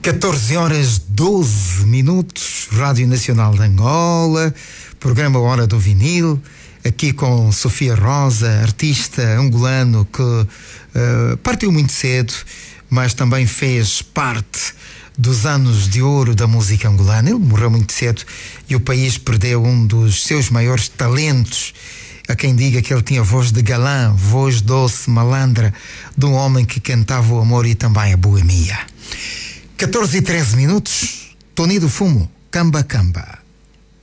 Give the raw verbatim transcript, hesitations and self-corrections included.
catorze horas doze minutos, Rádio Nacional de Angola, programa Hora do Vinil, aqui com Sofia Rosa, artista angolano que uh, partiu muito cedo, mas também fez parte dos anos de ouro da música angolana. Ele morreu muito cedo e o país perdeu um dos seus maiores talentos. Há quem diga que ele tinha voz de galã, voz doce, malandra, de um homem que cantava o amor e também a boemia. catorze e treze minutos, Tony do Fumo, Camba Camba.